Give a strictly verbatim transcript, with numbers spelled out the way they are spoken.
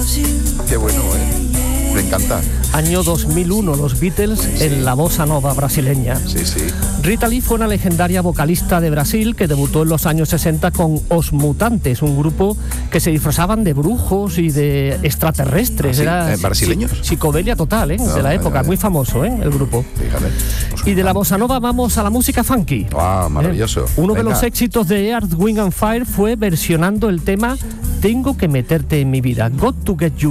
Qué bueno, ¿eh? Me encanta. Año dos mil uno, los Beatles Sí. en la bossa nova brasileña. Sí, sí. Rita Lee fue una legendaria vocalista de Brasil que debutó en los años sesenta con Os Mutantes, un grupo que se disfrazaban de brujos y de extraterrestres. ¿Ah, sí? Era ¿Eh, brasileños? psi- psicodelia total, ¿eh? Ah, de la vale, época, vale. muy famoso, ¿eh? El grupo. Fíjate. Y de la bossa nova vamos a la música funky. Ah, maravilloso. ¿Eh? Uno de Venga. los éxitos de Earth, Wind and Fire fue versionando el tema Tengo que meterte en mi vida, Got to Get You